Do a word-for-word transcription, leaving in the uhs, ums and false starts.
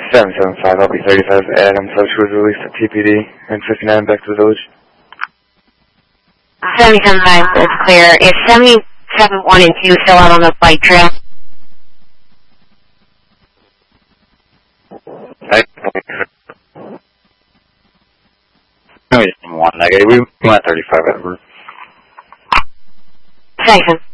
seven seven five, I'll be thirty-five. Adam, South Shores released at T P D and fifty-nine back to the village. seventy-seven five is clear. Is seventy-seven one and two still out on the bike trail? No, one negative. We went thirty-five over. Thanks.